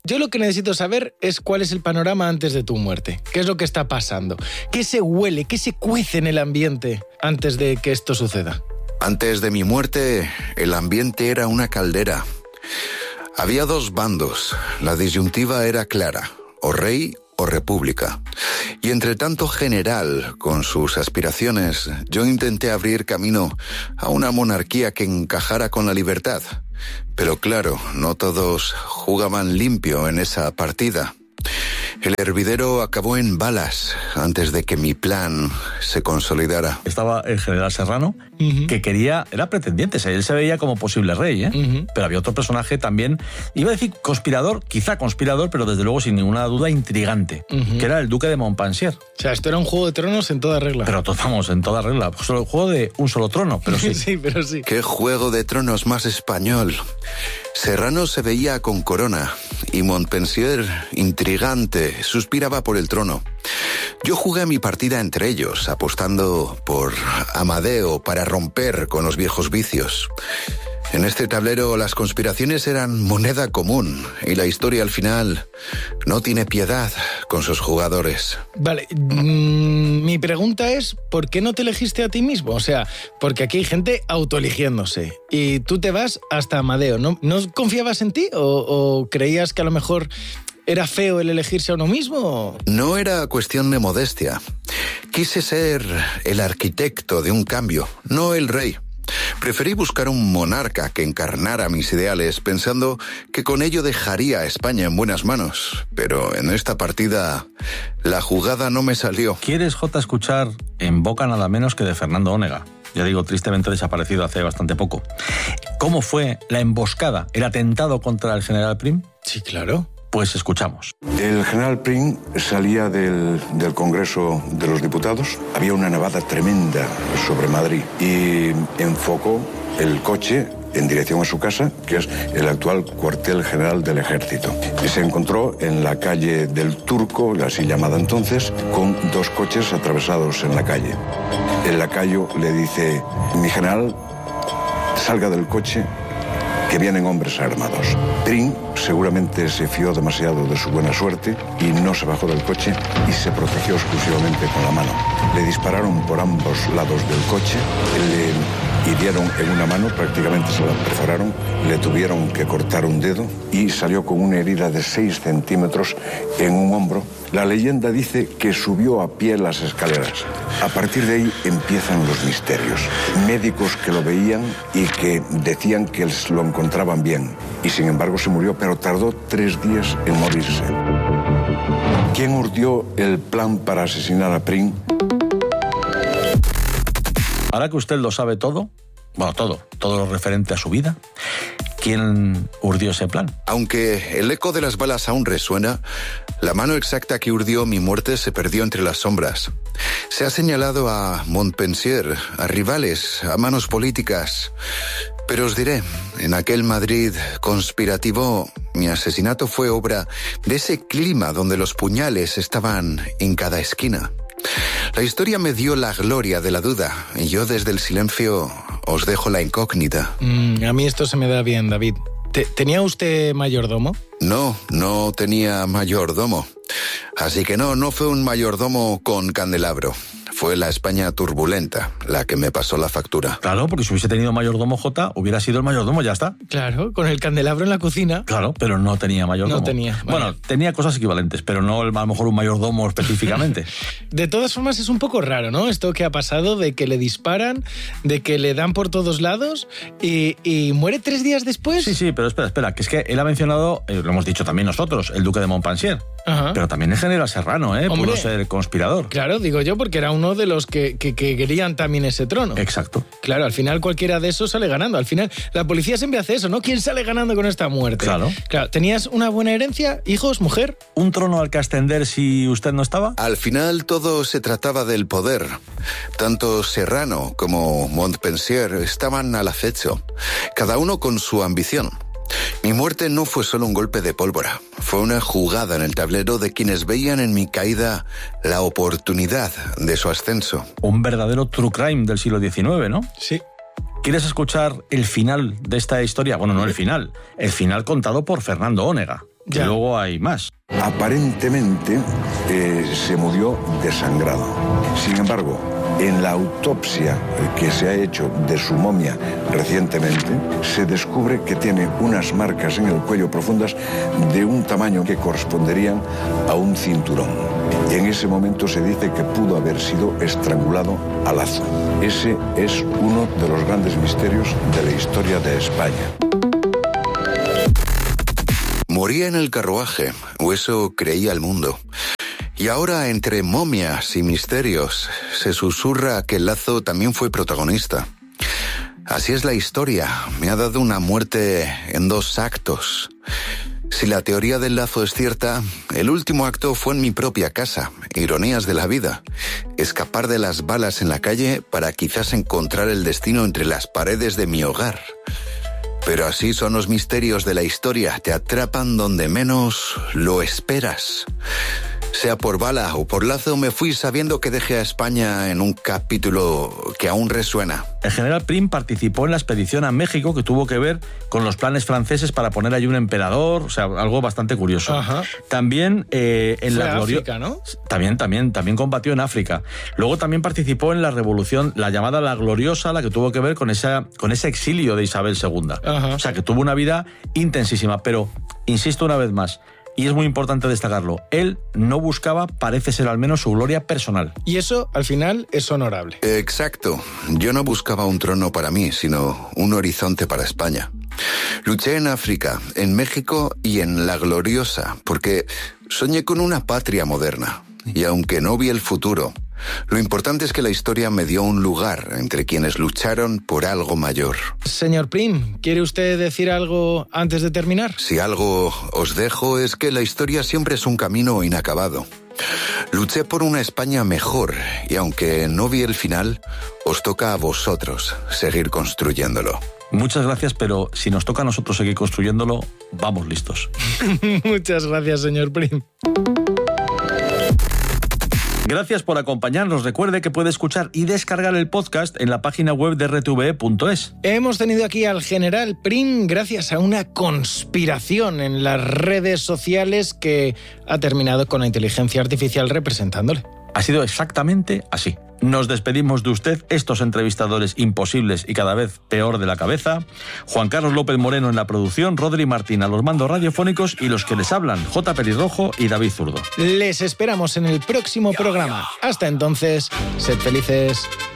Yo lo que necesito saber es cuál es el panorama antes de tu muerte. ¿Qué es lo que está pasando? ¿Qué se huele, qué se cuece en el ambiente antes de que esto suceda? Antes de mi muerte, el ambiente era una caldera. Había dos bandos. La disyuntiva era clara: o rey o república. Y entre tanto general, con sus aspiraciones, yo intenté abrir camino a una monarquía que encajara con la libertad. Pero claro, no todos jugaban limpio en esa partida. El hervidero acabó en balas antes de que mi plan se consolidara. Estaba el general Serrano, que era pretendiente, él se veía como posible rey, pero había otro personaje también, iba a decir conspirador, quizá conspirador, pero desde luego sin ninguna duda intrigante, que era el duque de Montpensier. O sea, esto era un Juego de Tronos en toda regla. Pero vamos, en toda regla, solo el juego de un solo trono, pero sí. Sí, pero sí. ¿Qué Juego de Tronos más español? Serrano se veía con corona y Montpensier, intrigante, suspiraba por el trono. Yo jugué mi partida entre ellos, apostando por Amadeo para romper con los viejos vicios. En este tablero las conspiraciones eran moneda común y la historia al final no tiene piedad con sus jugadores. Vale, mi pregunta es, ¿por qué no te elegiste a ti mismo? O sea, porque aquí hay gente autoeligiéndose y tú te vas hasta Amadeo. ¿No confiabas en ti o creías que a lo mejor era feo el elegirse a uno mismo? No era cuestión de modestia. Quise ser el arquitecto de un cambio, no el rey. Preferí buscar un monarca que encarnara mis ideales, pensando que con ello dejaría a España en buenas manos. Pero en esta partida, la jugada no me salió. ¿Quieres, Jota, escuchar en boca nada menos que de Fernando Onega? Ya digo, tristemente desaparecido hace bastante poco. ¿Cómo fue la emboscada, el atentado contra el general Prim? Sí, claro. Pues escuchamos. El general Prim salía del Congreso de los Diputados. Había una nevada tremenda sobre Madrid y enfocó el coche en dirección a su casa, que es el actual cuartel general del Ejército. Y se encontró en la calle del Turco, así llamada entonces, con dos coches atravesados en la calle. El lacayo le dice: mi general, salga del coche, que vienen hombres armados. Prim seguramente se fió demasiado de su buena suerte y no se bajó del coche y se protegió exclusivamente con la mano. Le dispararon por ambos lados del coche, le hirieron en una mano, prácticamente se la perforaron, le tuvieron que cortar un dedo y salió con una herida de 6 centímetros en un hombro. La leyenda dice que subió a pie las escaleras. A partir de ahí empiezan los misterios. Médicos que lo veían y que decían que lo encontraban bien. Y sin embargo se murió, pero tardó 3 días en morirse. ¿Quién urdió el plan para asesinar a Prim? Ahora que usted lo sabe todo, bueno, todo lo referente a su vida, ¿quién urdió ese plan? Aunque el eco de las balas aún resuena, la mano exacta que urdió mi muerte se perdió entre las sombras. Se ha señalado a Montpensier, a rivales, a manos políticas. Pero os diré, en aquel Madrid conspirativo, mi asesinato fue obra de ese clima donde los puñales estaban en cada esquina. La historia me dio la gloria de la duda y yo desde el silencio os dejo la incógnita. A mí esto se me da bien, David. ¿Tenía usted mayordomo? No tenía mayordomo. Así que no fue un mayordomo con candelabro. Fue la España turbulenta la que me pasó la factura. Claro, porque si hubiese tenido mayordomo, Jota, hubiera sido el mayordomo, ya está. Claro, con el candelabro en la cocina. Claro, pero no tenía mayordomo. No tenía. Vale. Bueno, tenía cosas equivalentes, pero no a lo mejor un mayordomo específicamente. De todas formas, es un poco raro, ¿no? Esto que ha pasado de que le disparan, de que le dan por todos lados y muere 3 días después. Sí, pero espera, que es que él ha mencionado, lo hemos dicho también nosotros, el duque de Montpensier. Ajá. Pero también el general Serrano, pudo ser conspirador. Claro, digo yo, porque era uno de los que querían también ese trono. Exacto. Claro, al final cualquiera de esos sale ganando. Al final, la policía siempre hace eso, ¿no? ¿Quién sale ganando con esta muerte? Claro. ¿Tenías una buena herencia? ¿Hijos? ¿Mujer? ¿Un trono al que ascender si usted no estaba? Al final todo se trataba del poder. Tanto Serrano como Montpensier estaban al acecho, cada uno con su ambición. Mi muerte no fue solo un golpe de pólvora, fue una jugada en el tablero de quienes veían en mi caída la oportunidad de su ascenso. Un verdadero true crime del siglo XIX, ¿no? Sí. ¿Quieres escuchar el final de esta historia? Bueno, no el final contado por Fernando Onega. que luego hay más. Aparentemente se murió desangrado. Sin embargo, en la autopsia que se ha hecho de su momia recientemente, se descubre que tiene unas marcas en el cuello profundas de un tamaño que corresponderían a un cinturón. Y en ese momento se dice que pudo haber sido estrangulado a lazo. Ese es uno de los grandes misterios de la historia de España. Moría en el carruaje, o eso creía el mundo. Y ahora, entre momias y misterios, se susurra que el lazo también fue protagonista. Así es la historia. Me ha dado una muerte en 2 actos. Si la teoría del lazo es cierta, el último acto fue en mi propia casa. Ironías de la vida. Escapar de las balas en la calle para quizás encontrar el destino entre las paredes de mi hogar. Pero así son los misterios de la historia. Te atrapan donde menos lo esperas. Sea por bala o por lazo, me fui sabiendo que dejé a España en un capítulo que aún resuena. El general Prim participó en la expedición a México que tuvo que ver con los planes franceses para poner allí un emperador, o sea, algo bastante curioso. Ajá. También en la África, ¿no? También combatió en África. Luego también participó en la revolución, la llamada La Gloriosa, la que tuvo que ver con ese exilio de Isabel II. Ajá. O sea, que tuvo una vida intensísima, pero insisto una vez más, y es muy importante destacarlo, él no buscaba, parece ser al menos, su gloria personal. Y eso, al final, es honorable. Exacto. Yo no buscaba un trono para mí, sino un horizonte para España. Luché en África, en México y en La Gloriosa, porque soñé con una patria moderna. Y aunque no vi el futuro, lo importante es que la historia me dio un lugar entre quienes lucharon por algo mayor. Señor Prim, ¿quiere usted decir algo antes de terminar? Si algo os dejo es que la historia siempre es un camino inacabado. Luché por una España mejor y aunque no vi el final, os toca a vosotros seguir construyéndolo. Muchas gracias, pero si nos toca a nosotros seguir construyéndolo, vamos listos. Muchas gracias, señor Prim. Gracias por acompañarnos. Recuerde que puede escuchar y descargar el podcast en la página web de rtve.es. Hemos tenido aquí al general Prim gracias a una conspiración en las redes sociales que ha terminado con la inteligencia artificial representándole. Ha sido exactamente así. Nos despedimos de usted, estos entrevistadores imposibles y cada vez peor de la cabeza. Juan Carlos López Moreno en la producción, Rodri Martín a los mandos radiofónicos y los que les hablan, J. Pelirrojo y David Zurdo. Les esperamos en el próximo programa. Hasta entonces, sed felices.